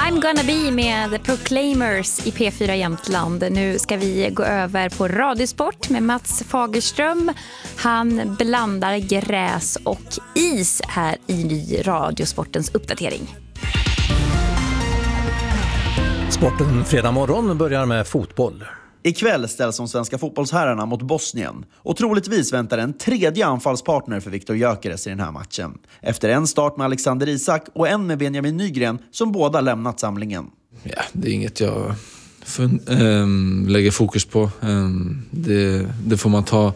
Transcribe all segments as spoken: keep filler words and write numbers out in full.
I'm gonna be med The Proclaimers i P fyra Jämtland. Nu ska vi gå över på Radiosport med Mats Fagerström. Han blandar gräs och is här i Radiosportens uppdatering. Sporten fredag morgon börjar med fotboll. Ikväll ställs de svenska fotbollsherrarna mot Bosnien. Och troligtvis väntar en tredje anfallspartner för Viktor Gyökeres i den här matchen. Efter en start med Alexander Isak och en med Benjamin Nygren som båda lämnat samlingen. Ja, det är inget jag fun- ähm, lägger fokus på. Ähm, det, det får man ta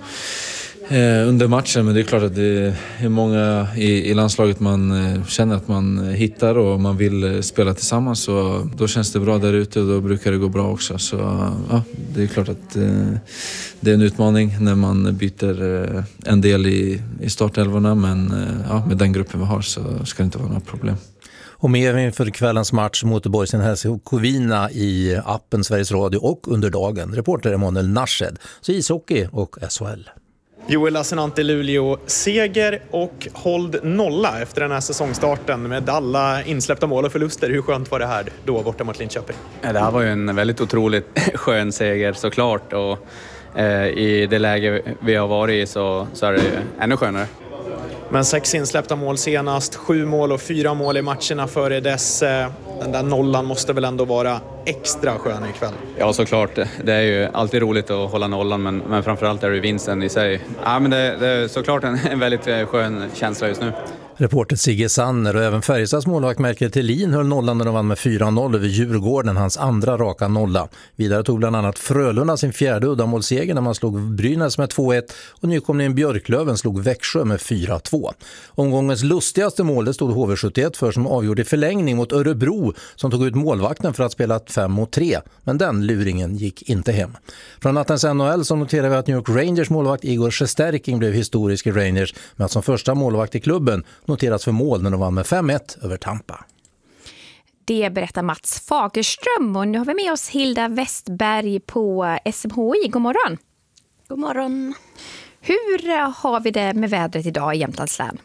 eh, under matchen. Men det är klart att det är många i, i landslaget man eh, känner att man hittar och man vill eh, spela tillsammans. Så då känns det bra där ute och då brukar det gå bra också. Så ja, det är klart att eh, det är en utmaning när man byter eh, en del i, i startelvorna. Men eh, ja, med den gruppen vi har så ska det inte vara några problem. Och med inför kvällens match mot Bosnien-Hercegovina i appen Sveriges Radio och under dagen. Reporter Emanuel Narshed, så ishockey och S H L. Joel Lassinantti Luleå seger och håll nolla efter den här säsongstarten med alla insläppta mål och förluster. Hur skönt var det här då borta mot Linköping? Ja, det här var ju en väldigt otroligt skön seger såklart och eh, i det läge vi har varit i så, så är det ännu skönare. Men sex insläppta mål senast, sju mål och fyra mål i matcherna före dess. Den där nollan måste väl ändå vara extra skön ikväll? Ja, såklart. Det är ju alltid roligt att hålla nollan, men, men framförallt är det vinsten i sig. Ja, men det, det är såklart en, en väldigt skön känsla just nu. Reporter Sigge Sanner och även Färjestads målvakt Merkel Thelin höll nollan när de vann med fyra noll över Djurgården, hans andra raka nolla. Vidare tog bland annat Frölunda sin fjärde uddamålsseger när man slog Brynäs med två ett och nykomlingen Björklöven slog Växjö med fyra två. Omgångens lustigaste mål det stod H V sjuttioett för som avgjorde förlängning mot Örebro som tog ut målvakten för att spela fem mot tre. Men den luringen gick inte hem. Från nattens N H L så noterar vi att New York Rangers målvakt Igor Shesterkin blev historisk i Rangers med att som första målvakt i klubben noteras för mål när de vann med fem ett över Tampa. Det berättar Mats Fagerström och nu har vi med oss Hilda Westberg på S M H I. God morgon. God morgon. Hur har vi det med vädret idag i Jämtlands län?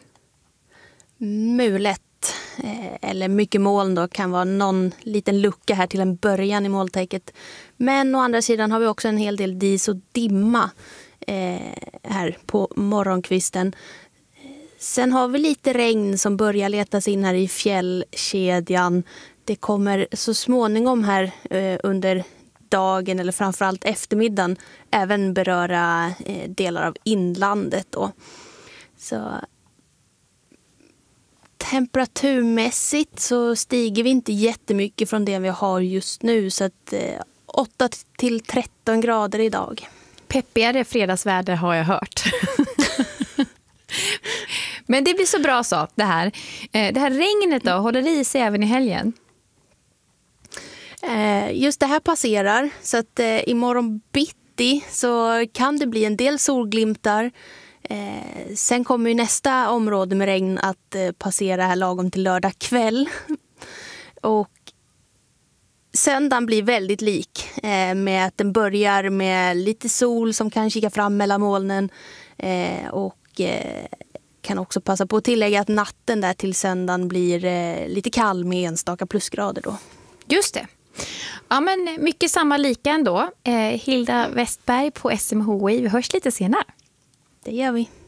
Mulet eller mycket moln då, kan vara någon liten lucka här till en början i molntäcket. Men å andra sidan har vi också en hel del dis och dimma eh, här på morgonkvisten. Sen har vi lite regn som börjar letas in här i fjällkedjan. Det kommer så småningom här eh, under dagen eller framförallt eftermiddagen även beröra eh, delar av inlandet då. Så temperaturmässigt så stiger vi inte jättemycket från det vi har just nu, så att eh, åtta till tretton grader idag. Peppigare fredagsväder har jag hört. Men det blir så bra så det här. Det här regnet då, håller det i sig även i helgen? Just det här passerar, så att imorgon bitti så kan det bli en del solglimtar. Sen kommer ju nästa område med regn att passera här lagom till lördag kväll. Och söndagen blir väldigt lik med att den börjar med lite sol som kan kika fram mellan molnen och kan också passa på att tillägga att natten där till söndagen blir eh, lite kall med enstaka plusgrader då. Just det. Ja, men mycket samma lika ändå. Eh, Hilda Westberg på S M H I. Vi hörs lite senare. Det gör vi.